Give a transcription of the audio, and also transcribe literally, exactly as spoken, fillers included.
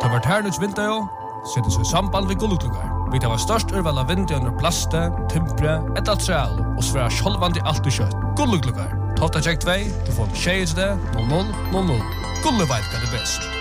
Så vart här nu vinter jo, setter seg i samband ved gullukluggar. Vi tar var størst urval av vinter under plaste, timpre, et altreal, og sværa sjolvandi alt i kjøtt. Gullukluggar. Tofta tjekk tvei, du får tjejs det, noll noll noll noll. Gullu veit hva det best.